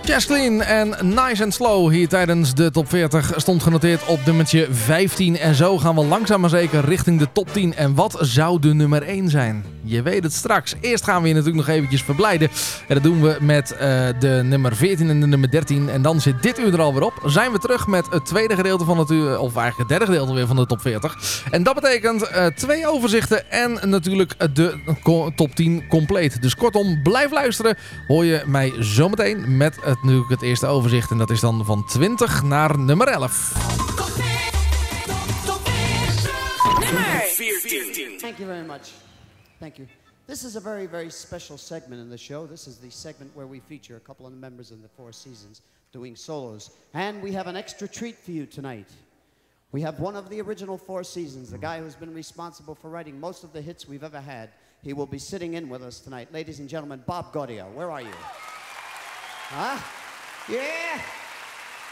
Jazz Clean en Nice and Slow hier tijdens de top 40 stond genoteerd op nummertje 15. En zo gaan we langzaam maar zeker richting de top 10. En wat zou de nummer 1 zijn? Je weet het straks. Eerst gaan we je natuurlijk nog eventjes verblijden. En dat doen we met de nummer 14 en de nummer 13. En dan zit dit uur er alweer op. Zijn we terug met het tweede gedeelte van het uur, of eigenlijk het derde gedeelte weer van de top 40. En dat betekent 2 overzichten en natuurlijk de top 10 compleet. Dus kortom, blijf luisteren. Hoor je mij zometeen met natuurlijk het eerste overzicht. En dat is dan van 20 naar nummer 11. Nummer 14. Thank you very much. Thank you. This is a very, very special segment in the show. This is the segment where we feature a couple of the members in the Four Seasons doing solos. And we have an extra treat for you tonight. We have one of the original Four Seasons, the guy who's been responsible for writing most of the hits we've ever had. He will be sitting in with us tonight. Ladies and gentlemen, Bob Gaudio. Where are you? Huh? Yeah!